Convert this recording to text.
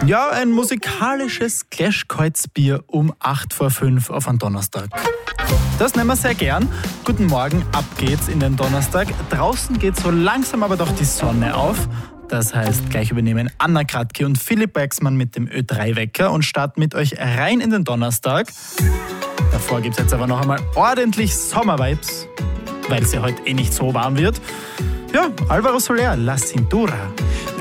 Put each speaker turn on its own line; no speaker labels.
Ja, ein musikalisches Clash-Kreuzbier um 5:08 auf einen Donnerstag. Das nehmen wir sehr gern. Guten Morgen, ab geht's in den Donnerstag. Draußen geht so langsam aber doch die Sonne auf. Das heißt, gleich übernehmen Anna Kratke und Philipp Bergsmann mit dem Ö3-Wecker und starten mit euch rein in den Donnerstag. Davor gibt's jetzt aber noch einmal ordentlich Sommervibes, weil es ja heute nicht so warm wird. Ja, Alvaro Soler, La Cintura.